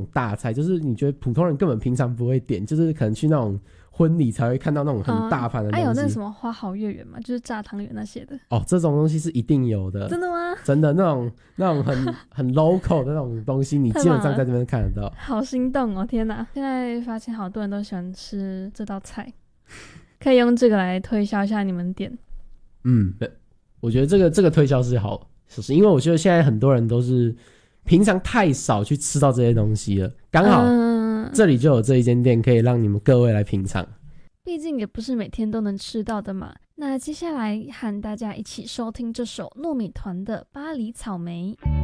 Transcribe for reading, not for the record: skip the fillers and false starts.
大菜，就是你觉得普通人根本平常不会点，就是可能去那种婚礼才会看到那种很大盘的东西。 还有那什么花好月圆嘛，就是炸汤圆那些的。 哦，这种东西是一定有的。 真的吗？ 真的，那种很 local 的那种东西，你基本上在这边看得到。 好心动哦！天哪，现在发现好多人都喜欢吃这道菜，可以用这个来推销一下你们店。 对，我觉得这个推销是好，是因为我觉得现在很多人都是平常太少去吃到这些东西了，刚好这里就有这一间店可以让你们各位来品尝。 毕竟也不是每天都能吃到的嘛。那接下来和大家一起收听这首糯米团的《巴黎草莓》。